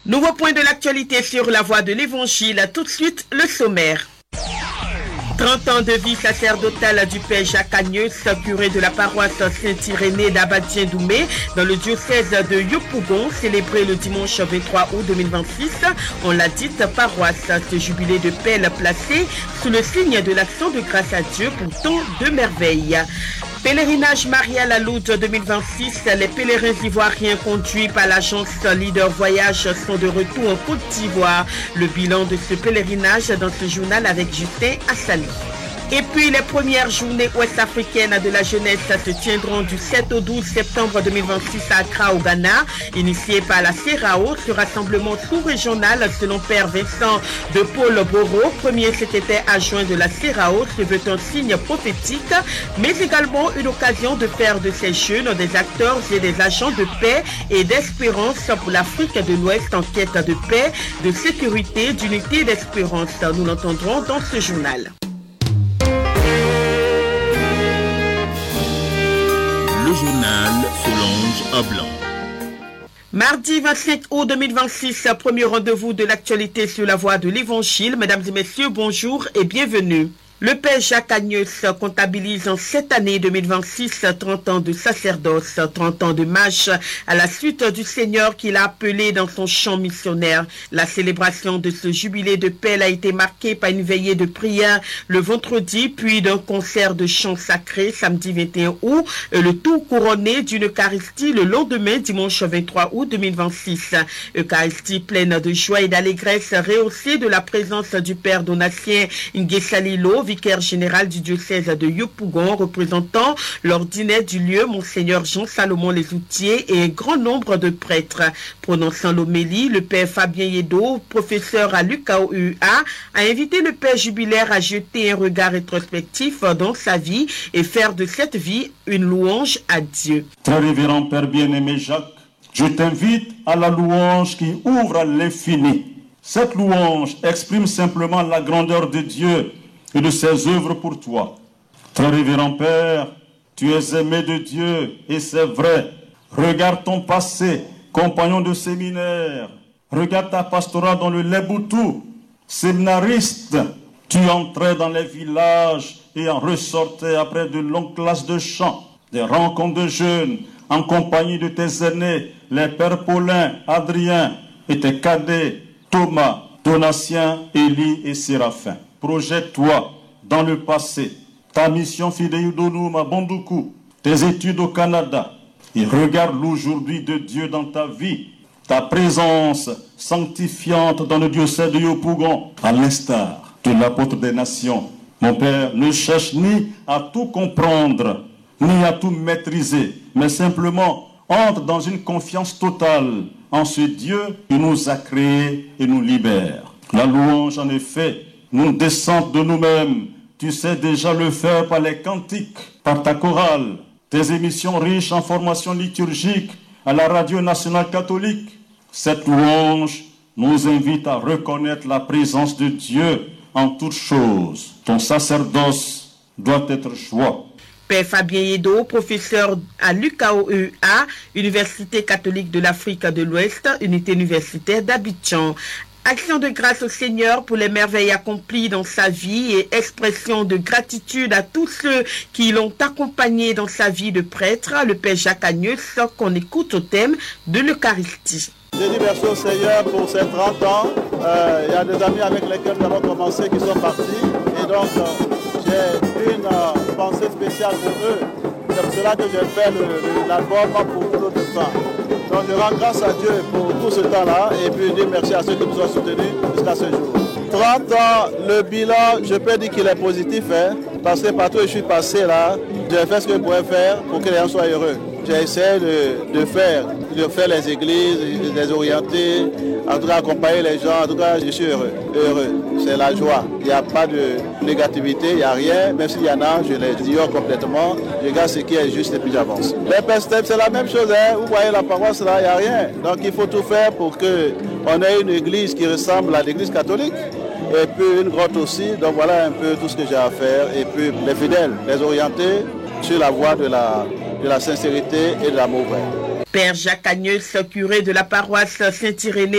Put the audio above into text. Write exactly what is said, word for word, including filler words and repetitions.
Nouveau point de l'actualité sur la voie de l'évangile. Tout de suite, le sommaire. trente ans de vie sacerdotale du père Jacques Agnès, curé de la paroisse Saint-Irénée d'Abadien-Doumé, dans le diocèse de Yopougon, célébré le dimanche vingt-trois août deux mille vingt-six. On l'a dite paroisse, ce jubilé de paix placé sous le signe de l'action de grâce à Dieu pour tant de merveilles. Pèlerinage marial à Lourdes deux mille vingt-six, les pèlerins ivoiriens conduits par l'agence Leader Voyage sont de retour en Côte d'Ivoire. Le bilan de ce pèlerinage dans ce journal avec Justin Assali. Et puis les premières journées ouest-africaines de la jeunesse se tiendront du sept au douze septembre deux mille vingt-six à Accra au Ghana. Initié par la CERAO, ce rassemblement sous-régional selon Père Vincent de Paul Boro, premier secrétaire adjoint de la CERAO, se veut un signe prophétique, mais également une occasion de faire de ces jeunes des acteurs et des agents de paix et d'espérance pour l'Afrique de l'Ouest en quête de paix, de sécurité, d'unité et d'espérance. Nous l'entendrons dans ce journal. Le journal Solange Ablan. Mardi vingt-cinq août deux mille vingt-six, premier rendez-vous de l'actualité sur la voie de l'évangile. Mesdames et messieurs, bonjour et bienvenue. Le père Jacques Agnès comptabilise en cette année deux mille vingt-six trente ans de sacerdoce, trente ans de marche à la suite du Seigneur qu'il a appelé dans son chant missionnaire. La célébration de ce jubilé de paix a été marquée par une veillée de prière le vendredi, puis d'un concert de chants sacrés samedi vingt et un août, le tout couronné d'une Eucharistie le lendemain, dimanche vingt-trois août deux mille vingt-six. Eucharistie pleine de joie et d'allégresse, rehaussée de la présence du père Donatien Nguessalilo, vicaire général du diocèse de Yopougon, représentant l'ordinaire du lieu, Monseigneur Jean-Salomon Lesoutier, et un grand nombre de prêtres. Prononçant l'homélie, le père Fabien Yedo, professeur à l'U K O U A, a invité le père jubilaire à jeter un regard rétrospectif dans sa vie et faire de cette vie une louange à Dieu. Très révérend Père bien-aimé Jacques, je t'invite à la louange qui ouvre à l'infini. Cette louange exprime simplement la grandeur de Dieu et de ses œuvres pour toi. Très révérend Père, tu es aimé de Dieu, et c'est vrai. Regarde ton passé, compagnon de séminaire. Regarde ta pastorale dans le Leboutou, séminariste. Tu entrais dans les villages et en ressortais après de longues classes de chant, des rencontres de jeunes, en compagnie de tes aînés, les pères Paulin, Adrien, et tes cadets, Thomas, Donatien, Élie et Séraphin. Projette-toi dans le passé, ta mission fidèle d'Onuma Bondoukou, tes études au Canada, et regarde l'aujourd'hui de Dieu dans ta vie, ta présence sanctifiante dans le diocèse de Yopougon, à l'instar de l'apôtre des nations. Mon Père, ne cherche ni à tout comprendre, ni à tout maîtriser, mais simplement entre dans une confiance totale en ce Dieu qui nous a créés et nous libère. La louange, en effet, nous descend de nous-mêmes. Tu sais déjà le faire par les cantiques, par ta chorale, tes émissions riches en formation liturgique à la radio nationale catholique. Cette louange nous invite à reconnaître la présence de Dieu en toutes choses. Ton sacerdoce doit être joie. Père Fabien Yedo, professeur à l'U K O U A, Université catholique de l'Afrique de l'Ouest, unité universitaire d'Abidjan. Action de grâce au Seigneur pour les merveilles accomplies dans sa vie et expression de gratitude à tous ceux qui l'ont accompagné dans sa vie de prêtre, le père Jacques Agnès, qu'on écoute au thème de l'Eucharistie. Je dis merci au Seigneur pour ces trente ans. Euh, il y a des amis avec lesquels nous avons commencé qui sont partis. Et donc, euh, j'ai une euh, pensée spéciale pour eux. C'est pour cela que j'ai fait l'album pour toute notre fin. Donc je rends grâce à Dieu pour tout ce temps-là et puis dire merci à ceux qui nous ont soutenus jusqu'à ce jour. trente ans, le bilan, je peux dire qu'il est positif, hein, parce que partout où je suis passé là, j'ai fait ce que je pouvais faire pour que les gens soient heureux. J'ai essayé de, de faire, de faire les églises, de les orienter, en tout cas accompagner les gens, en tout cas je suis heureux, heureux. C'est la joie, il n'y a pas de négativité, il n'y a rien, même s'il y en a, je les ignore complètement, je regarde ce qui est juste et puis j'avance. Les pestèmes, c'est la même chose, hein. Vous voyez la paroisse là, il n'y a rien. Donc il faut tout faire pour qu'on ait une église qui ressemble à l'église catholique. Et puis une grotte aussi, donc voilà un peu tout ce que j'ai à faire. Et puis les fidèles, les orienter sur la voie de la, de la sincérité et de l'amour vrai. Père Jacques Agnès, curé de la paroisse Saint-Irénée